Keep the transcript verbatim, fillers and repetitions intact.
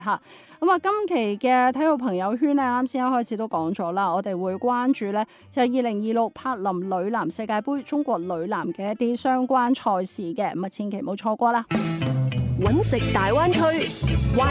嚇。咁啊，今期嘅體育朋友圈咧，啱先一開始都講咗啦，我哋會關注咧就係二零二六柏林女籃世界盃中國女籃嘅一啲相關賽事嘅，咁啊千祈唔好錯過啦。 揾食大灣區。